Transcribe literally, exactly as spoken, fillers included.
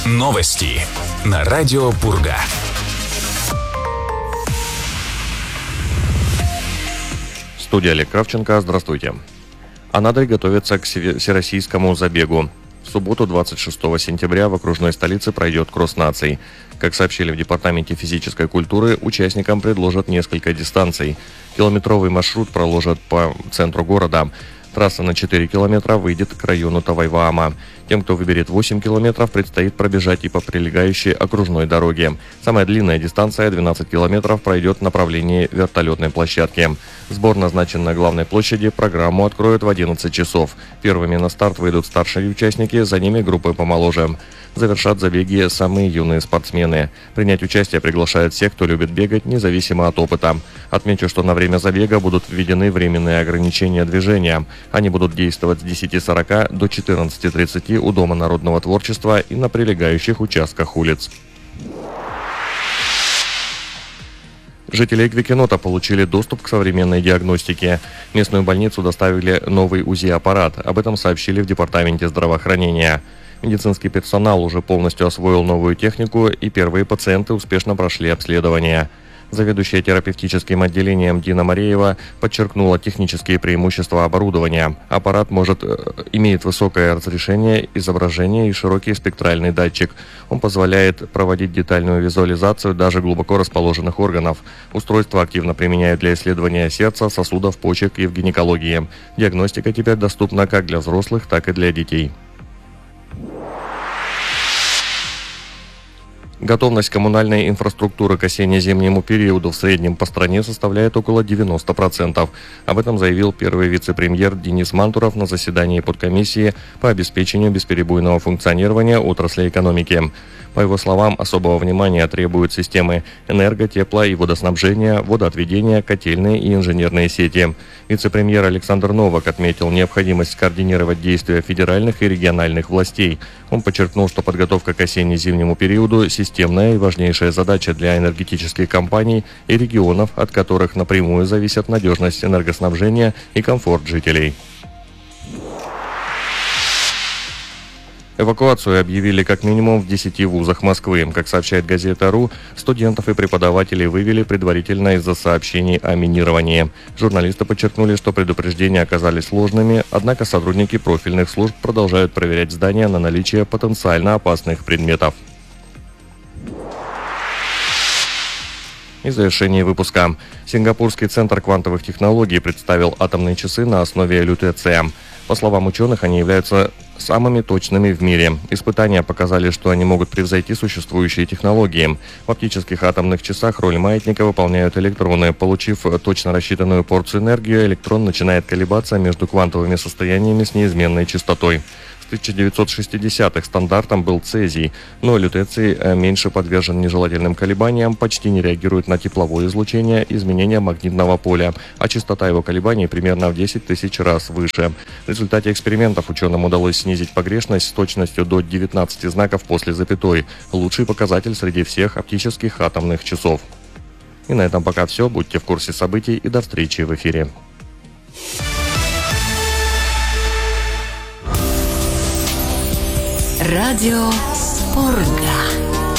Новости на радио Пурга. Студия Олег Кравченко. Здравствуйте. Анадырь готовится к всероссийскому забегу. В субботу, двадцать шестого сентября, в окружной столице пройдет кросс наций. Как сообщили в Департаменте физической культуры, участникам предложат несколько дистанций. Километровый маршрут проложат по центру города. Трасса на четыре километра выйдет к району Тавайваама. Тем, кто выберет восемь километров, предстоит пробежать и по прилегающей окружной дороге. Самая длинная дистанция, двенадцать километров, пройдет в направлении вертолетной площадки. Сбор назначен на главной площади, программу откроют в одиннадцать часов. Первыми на старт выйдут старшие участники, за ними группы помоложе. Завершат забеги самые юные спортсмены. Принять участие приглашают всех, кто любит бегать, независимо от опыта. Отмечу, что на время забега будут введены временные ограничения движения. Они будут действовать с десяти сорока до четырнадцати тридцати у Дома народного творчества и на прилегающих участках улиц. Жители Эквикенота получили доступ к современной диагностике. В местную больницу доставили новый УЗИ-аппарат. Об этом сообщили в Департаменте здравоохранения. Медицинский персонал уже полностью освоил новую технику, и первые пациенты успешно прошли обследование. Заведующая терапевтическим отделением Дина Мареева подчеркнула технические преимущества оборудования. Аппарат может, имеет высокое разрешение изображения и широкий спектральный датчик. Он позволяет проводить детальную визуализацию даже глубоко расположенных органов. Устройство активно применяют для исследования сердца, сосудов, почек и в гинекологии. Диагностика теперь доступна как для взрослых, так и для детей. Готовность коммунальной инфраструктуры к осенне-зимнему периоду в среднем по стране составляет около девяноста процентов. Об этом заявил первый вице-премьер Денис Мантуров на заседании подкомиссии по обеспечению бесперебойного функционирования отрасли экономики. По его словам, особого внимания требуют системы энерго-, тепло- и водоснабжения, водоотведения, котельные и инженерные сети. Вице-премьер Александр Новак отметил необходимость скоординировать действия федеральных и региональных властей. Он подчеркнул, что подготовка к осенне-зимнему периоду – системная и важнейшая задача для энергетических компаний и регионов, от которых напрямую зависит надежность энергоснабжения и комфорт жителей. Эвакуацию объявили как минимум в десяти вузах Москвы. Как сообщает газета РУ, студентов и преподавателей вывели предварительно из-за сообщений о минировании. Журналисты подчеркнули, что предупреждения оказались сложными, однако сотрудники профильных служб продолжают проверять здания на наличие потенциально опасных предметов. И в завершении выпуска. Сингапурский центр квантовых технологий представил атомные часы на основе лютеция. По словам ученых, они являются самыми точными в мире. Испытания показали, что они могут превзойти существующие технологии. В оптических атомных часах роль маятника выполняют электроны. Получив точно рассчитанную порцию энергии, электрон начинает колебаться между квантовыми состояниями с неизменной частотой. В тысяча девятьсот шестидесятых стандартом был цезий, но лютеций меньше подвержен нежелательным колебаниям, почти не реагирует на тепловое излучение, изменение магнитного поля, а частота его колебаний примерно в десять тысяч раз выше. В результате экспериментов ученым удалось снизить погрешность с точностью до девятнадцати знаков после запятой, лучший показатель среди всех оптических атомных часов. И на этом пока все. Будьте в курсе событий и до встречи в эфире. Радио Пурга.